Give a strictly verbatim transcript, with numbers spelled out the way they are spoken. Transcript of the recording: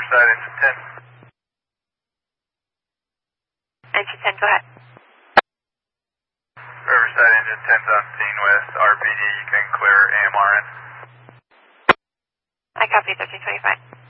Riverside, engine ten. Engine ten, go ahead. Riverside, engine ten's on scene with R P D. You can clear A M R in. I copy thirteen twenty-five.